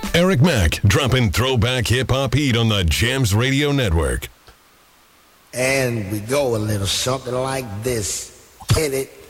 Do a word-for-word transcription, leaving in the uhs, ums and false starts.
Eric Mack dropping throwback hip-hop heat on the Jams Radio Network. And we go a little something like this. Hit it.